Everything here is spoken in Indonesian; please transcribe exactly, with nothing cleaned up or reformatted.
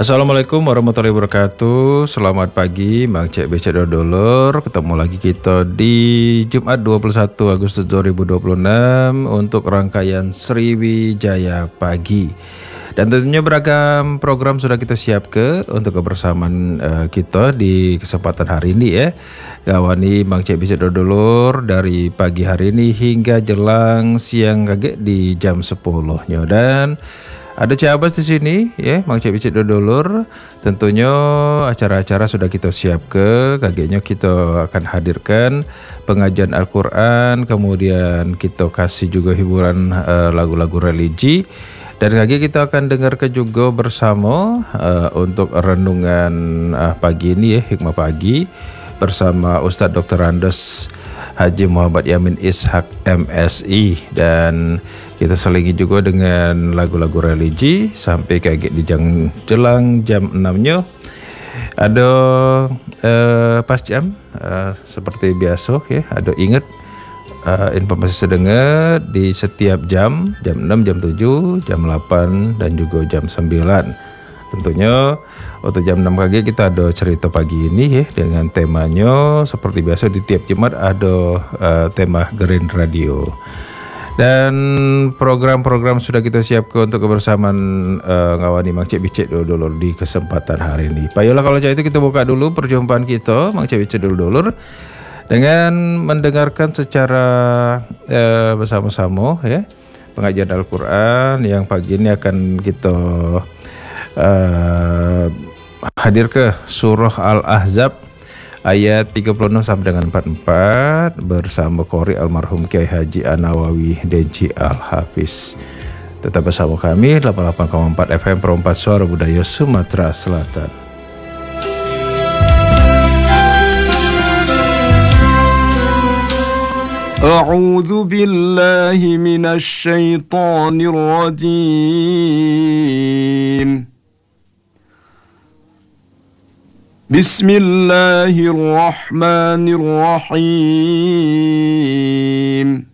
Assalamualaikum warahmatullahi wabarakatuh. Selamat pagi Bang Cek Becek Dodolur. Ketemu lagi kita di Jumat dua puluh satu Agustus dua ribu dua puluh enam untuk rangkaian Sriwijaya Pagi. Dan tentunya beragam program sudah kita siapkan untuk kebersamaan uh, kita di kesempatan hari ini ya. Gawani Bang Cek Becek Dodolur dari pagi hari ini hingga jelang siang kaget di jam sepuluh nya. Dan ada Cabas di sini ya, Mang Cek Becek Dodolur. Tentunya acara-acara sudah kita siap ke, kagaknya kita akan hadirkan pengajian Al-Quran, kemudian kita kasih juga hiburan uh, lagu-lagu religi. Dan kagak kita akan dengarkan juga bersama uh, untuk renungan uh, pagi ini ya, hikmah pagi bersama Ustadz doktor Andes Haji Muhammad Yamin Ishak M Si, dan kita selingi juga dengan lagu-lagu religi sampai kayak di jam jelang jam enam-nya. Ada uh, pas jam uh, seperti biasa ya, ada ingat uh, informasi sedengar di setiap jam, jam enam, jam tujuh, jam delapan dan juga jam sembilan. Tentunya untuk jam enam pagi kita ada cerita pagi ini ya, dengan temanya seperti biasa di tiap Jumat ada uh, tema Green Radio. Dan program-program sudah kita siapkan untuk kebersamaan uh, ngawani Mang Cek Becek Dodolur di kesempatan hari ini. Baiklah, kalau itu kita buka dulu perjumpaan kita Mang Cek Becek Dodolur dengan mendengarkan secara uh, bersama-sama ya pengajian Al-Quran yang pagi ini akan kita uh, hadir ke surah Al-Ahzab ayat tiga puluh enam sampai dengan empat puluh empat bersama Qori almarhum Kiai Haji An-Nawawi Denci Al-Hafiz. Tetap bersama kami delapan puluh delapan koma empat F M Perompat Suara Budaya Sumatera Selatan. A'udzu billahi minasy syaithanir rajim. Bismillahirrahmanirrahim.